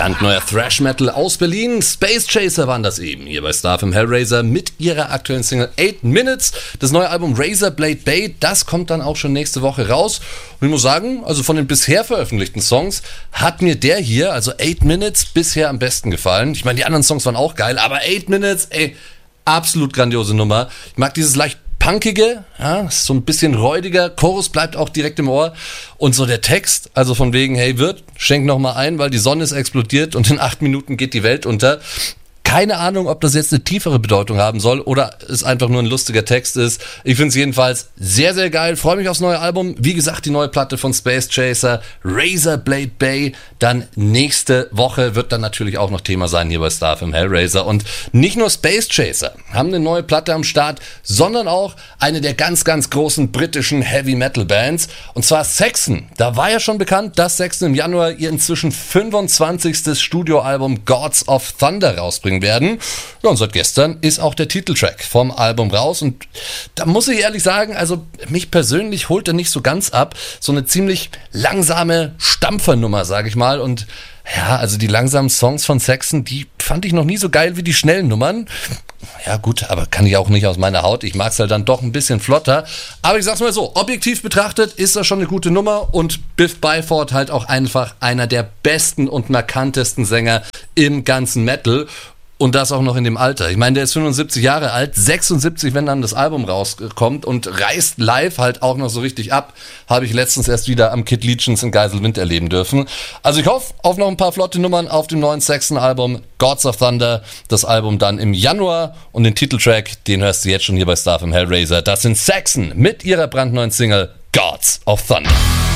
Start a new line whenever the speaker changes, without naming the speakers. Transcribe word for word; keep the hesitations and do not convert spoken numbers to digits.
Brandneuer Thrash Metal aus Berlin. Space Chaser waren das eben hier bei Starfm Hellraiser mit ihrer aktuellen Single eight minutes. Das neue Album Razorblade Bay, das kommt dann auch schon nächste Woche raus. Und ich muss sagen, also von den bisher veröffentlichten Songs hat mir der hier, also eight minutes, bisher am besten gefallen. Ich meine, die anderen Songs waren auch geil, aber eight minutes, ey, absolut grandiose Nummer. Ich mag dieses leicht punkige, ja, so ein bisschen räudiger, Chorus bleibt auch direkt im Ohr und so der Text, also von wegen, hey Wirt, schenk noch mal ein, weil die Sonne ist explodiert und in acht Minuten geht die Welt unter. Keine Ahnung, ob das jetzt eine tiefere Bedeutung haben soll oder es einfach nur ein lustiger Text ist. Ich finde es jedenfalls sehr, sehr geil. Freue mich aufs neue Album. Wie gesagt, die neue Platte von Space Chaser, Razorblade Bay. Dann nächste Woche wird dann natürlich auch noch Thema sein hier bei Starfm Hellraiser. Und nicht nur Space Chaser haben eine neue Platte am Start, sondern auch eine der ganz, ganz großen britischen Heavy-Metal-Bands. Und zwar Saxon. Da war ja schon bekannt, dass Saxon im Januar ihr inzwischen fünfundzwanzigstes Studioalbum Gods of Thunder rausbringen werden. Ja, und seit gestern ist auch der Titeltrack vom Album raus und da muss ich ehrlich sagen, also mich persönlich holt er nicht so ganz ab. So eine ziemlich langsame Stampfernummer, sage ich mal, und ja, also die langsamen Songs von Saxon, die fand ich noch nie so geil wie die schnellen Nummern. Ja gut, aber kann ich auch nicht aus meiner Haut. Ich mag es halt dann doch ein bisschen flotter. Aber ich sag's mal so, objektiv betrachtet ist das schon eine gute Nummer und Biff Byford halt auch einfach einer der besten und markantesten Sänger im ganzen Metal. Und das auch noch in dem Alter. Ich meine, der ist fünfundsiebzig Jahre alt, sechsundsiebzig, wenn dann das Album rauskommt und reißt live halt auch noch so richtig ab. Habe ich letztens erst wieder am Kid Legions in Geiselwind erleben dürfen. Also ich hoffe auf noch ein paar flotte Nummern auf dem neuen Saxon-Album Gods of Thunder. Das Album dann im Januar und den Titeltrack, den hörst du jetzt schon hier bei Starfm Hellraiser. Das sind Saxon mit ihrer brandneuen Single Gods of Thunder.